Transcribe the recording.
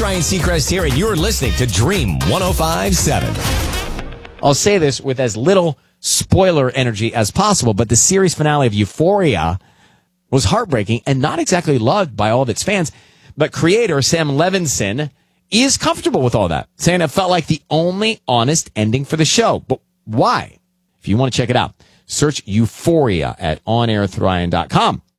Ryan Seacrest here, and you're listening to Dream 105.7. I'll say this with as little spoiler energy as possible, but the series finale of Euphoria was heartbreaking and not exactly loved by all of its fans. But creator Sam Levinson is comfortable with all that, saying it felt like the only honest ending for the show. But why? If you want to check it out, search Euphoria at onairwithryan.com.